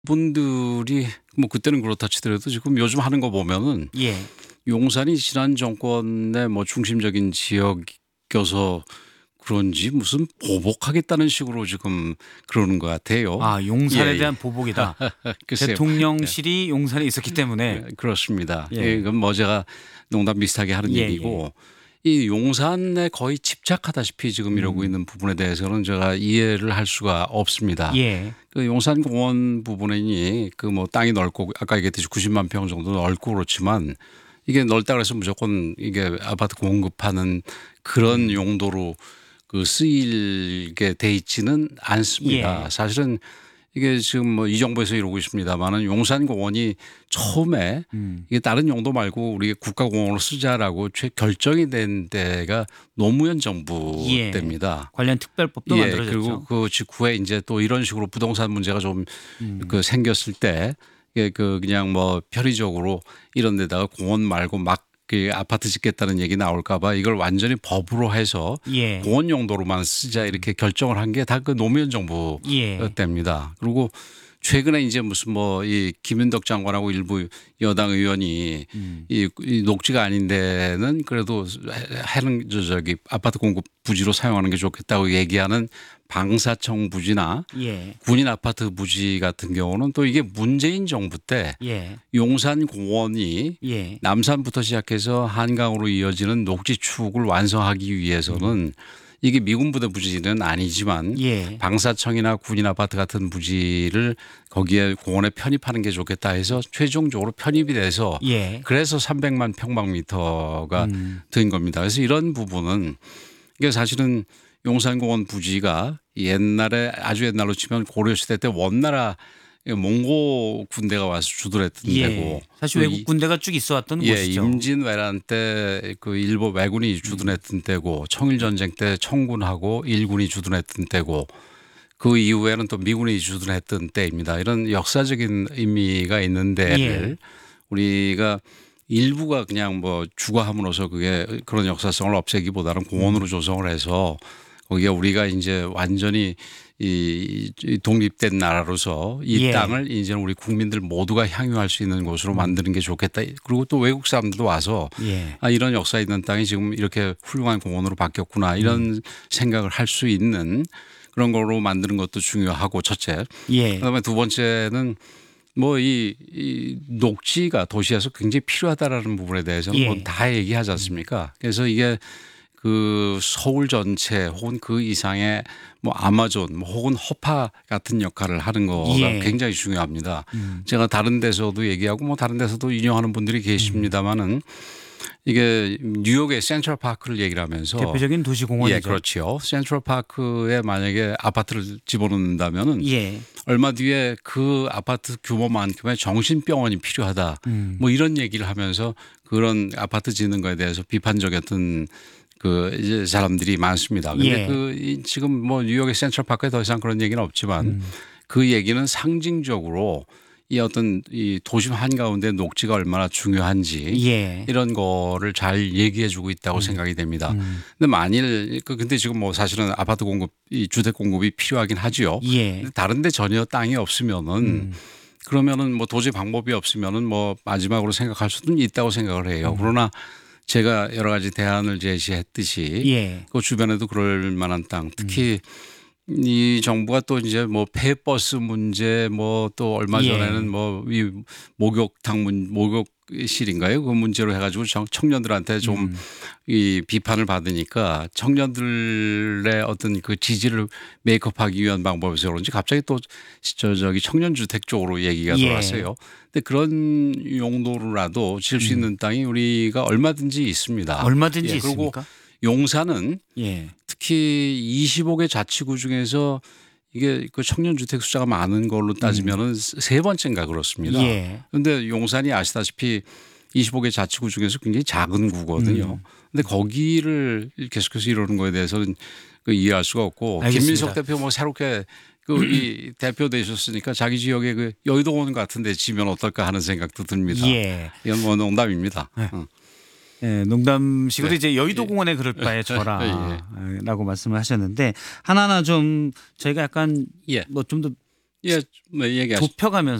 분들이 뭐 그때는 그렇다 치더라도 지금 요즘 하는 거 보면은 예. 용산이 지난 정권의 뭐 중심적인 지역이어서 그런지 무슨 보복하겠다는 식으로 지금 그러는 것 같아요. 아, 용산에 예, 대한 보복이다. 글쎄요. 대통령실이 용산에 있었기 때문에. 그렇습니다. 예. 이건 뭐 제가 농담 비슷하게 하는 예, 얘기고 이 용산에 거의 집착하다시피 지금 이러고 있는 부분에 대해서는 제가 이해를 할 수가 없습니다. 예. 그 용산공원 부분이 그 뭐 땅이 넓고 아까 얘기했듯이 90만 평 정도 넓고 그렇지만 이게 넓다 그래서 무조건 이게 아파트 공급하는 그런 용도로 그 쓰이게 돼 있지는 않습니다. 예. 사실은 이게 지금 뭐 이 정부에서 이러고 있습니다만은 용산공원이 처음에 이게 다른 용도 말고 우리 국가공원으로 쓰자라고 결정이 된 때가 노무현 정부 예. 때입니다. 관련 특별법도 예, 만들어졌죠. 그리고 그 직후에 이제 또 이런 식으로 부동산 문제가 좀 그 생겼을 때 이게 그 그냥 뭐 편의적으로 이런 데다가 공원 말고 막 그 아파트 짓겠다는 얘기 나올까 봐 이걸 완전히 법으로 해서 예. 공원 용도로만 쓰자 이렇게 결정을 한 게 다 그 노무현 정부 예. 때입니다. 그리고 최근에 이제 무슨 뭐 이 김윤덕 장관하고 일부 여당 의원이 이 녹지가 아닌 데는 그래도 해는 저기 아파트 공급 부지로 사용하는 게 좋겠다고 얘기하는 방사청 부지나 예. 군인 아파트 부지 같은 경우는 또 이게 문재인 정부 때 예. 용산 공원이 예. 남산부터 시작해서 한강으로 이어지는 녹지축을 완성하기 위해서는 이게 미군 부대 부지는 아니지만 예. 방사청이나 군인 아파트 같은 부지를 거기에 공원에 편입하는 게 좋겠다 해서 최종적으로 편입이 돼서 예. 그래서 300만 평방미터가 된 겁니다. 그래서 이런 부분은 이게 사실은 용산공원 부지가 옛날에 아주 옛날로 치면 고려시대 때 원나라 몽고 군대가 와서 주둔했던 예. 데고 사실 외국 군대가 쭉 있어왔던 곳이죠. 임진왜란 때 그 일본 왜군이 주둔했던 때고 청일전쟁 때 청군하고 일군이 주둔했던 때고 그 이후에는 또 미군이 주둔했던 때입니다. 이런 역사적인 의미가 있는 데를 우리가 일부가 그냥 뭐 주거함으로써 그게 그런 역사성을 없애기보다는 공원으로 조성을 해서 거기에 우리가 이제 완전히 이 독립된 나라로서 이 땅을 이제 우리 국민들 모두가 향유할 수 있는 곳으로 만드는 게 좋겠다. 그리고 또 외국 사람들도 와서 아, 이런 역사 있는 땅이 지금 이렇게 훌륭한 공원으로 바뀌었구나 이런 생각을 할 수 있는 그런 거로 만드는 것도 중요하고 첫째. 그다음에 두 번째는 뭐 이 녹지가 도시에서 굉장히 필요하다라는 부분에 대해서는 뭐 다 얘기하지 않습니까? 그래서 이게 그 서울 전체 혹은 그 이상의 뭐 아마존 혹은 허파 같은 역할을 하는 거가 굉장히 중요합니다. 제가 다른 데서도 얘기하고 뭐 다른 데서도 인용하는 분들이 계십니다만은 이게 뉴욕의 센트럴 파크를 얘기를 하면서 대표적인 도시 공원이죠. 예, 그렇죠. 센트럴 파크에 만약에 아파트를 집어넣는다면은 얼마 뒤에 그 아파트 규모만큼의 정신병원이 필요하다. 뭐 이런 얘기를 하면서 그런 아파트 짓는 거에 대해서 비판적이었던 그 이제 사람들이 많습니다. 근데 그 지금 뭐 뉴욕의 센트럴 파크에 더 이상 그런 얘기는 없지만 그 얘기는 상징적으로 이 어떤 이 도심 한가운데 녹지가 얼마나 중요한지 이런 거를 잘 얘기해 주고 있다고 생각이 됩니다. 근데 만일 근데 지금 뭐 사실은 아파트 공급 이 주택 공급이 필요하긴 하지요. 근데 다른 데 전혀 땅이 없으면은 그러면은 뭐 도저히 방법이 없으면은 뭐 마지막으로 생각할 수는 있다고 생각을 해요. 그러나 제가 여러 가지 대안을 제시했듯이 그 주변에도 그럴 만한 땅 특히 이 정부가 또 이제 뭐 폐버스 문제 뭐 또 얼마 전에는 뭐 이 목욕실인가요? 그 문제로 해가지고 청년들한테 좀 이 비판을 받으니까 청년들의 어떤 그 지지를 메이크업하기 위한 방법에서 그런지 갑자기 또 저기 청년주택 쪽으로 얘기가 돌았어요. 근데 그런 용도로라도 질 수 있는 땅이 우리가 얼마든지 있습니다. 얼마든지 그리고 있습니까? 용산은 특히 25개 자치구 중에서 이게 그 청년주택 숫자가 많은 걸로 따지면은 세 번째인가 그렇습니다. 그런데 용산이 아시다시피 25개 자치구 중에서 굉장히 작은 구거든요. 근데 거기를 계속해서 이러는 거에 대해서는 그 이해할 수가 없고 알겠습니다. 김민석 대표 뭐 새롭게 그 이 대표 되셨으니까 자기 지역에 그 여의도원 같은 데 지면 어떨까 하는 생각도 듭니다. 이건 뭐 농담입니다. 농담식으로 이제 여의도 공원에 그럴 바에 저라라고 말씀을 하셨는데 하나하나 좀 저희가 약간 뭐 좀 더 예, 뭐 얘기하시죠. 좁혀가면서